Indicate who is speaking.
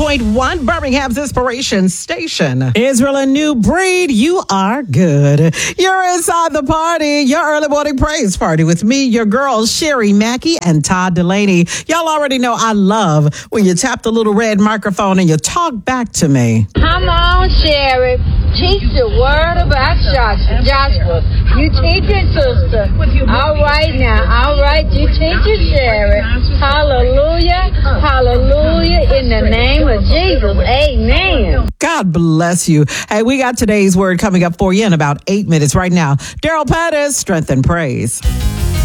Speaker 1: 101.1, Birmingham's Inspiration Station. Israel and New Breed, you are good. You're inside the party, your early morning praise party with me, your girls, Sherry Mackey and Todd Delaney. Y'all already know I love when you tap the little red microphone and you talk back to me.
Speaker 2: Come on, Sherry. Teach the word about Joshua. You teach it, sister. All right now. All right. You teach it, Sherry. Hallelujah. Hallelujah. In the name of Jesus. Amen.
Speaker 1: God bless you. Hey, we got today's word coming up for you in about 8 minutes right now. Daryl Pettis, Strength and Praise.